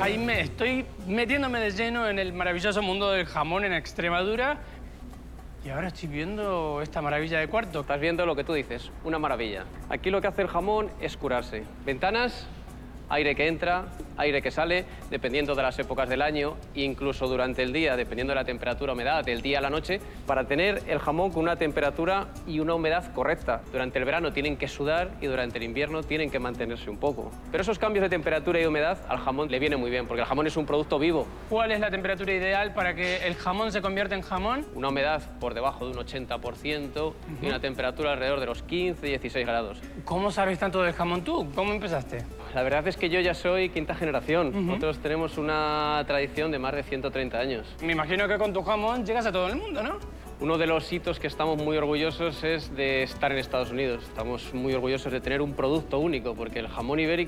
Jaime, estoy metiéndome de lleno en el maravilloso mundo del jamón en Extremadura y ahora estoy viendo esta maravilla de cuarto. Estás viendo lo que tú dices, una maravilla. Aquí lo que hace el jamón es curarse. Ventanas, aire que entra, aire que sale, dependiendo de las épocas del año, incluso durante el día, dependiendo de la temperatura, humedad, del día a la noche, para tener el jamón con una temperatura y una humedad correcta. Durante el verano tienen que sudar y durante el invierno tienen que mantenerse un poco. Pero esos cambios de temperatura y humedad al jamón le viene muy bien, porque el jamón es un producto vivo. ¿Cuál es la temperatura ideal para que el jamón se convierta en jamón? Una humedad por debajo de un 80% y una temperatura alrededor de los 15-16 grados. ¿Cómo sabes tanto del jamón tú? ¿Cómo empezaste? La verdad es que yo ya soy quinta generación. Nosotros tenemos una tradición de más de 130 años. Me imagino que con tu jamón llegas a todo el mundo, ¿no? Uno de los hitos que estamos muy orgullosos es de estar en Estados Unidos. Estamos muy orgullosos de tener un producto único, porque el jamón ibérico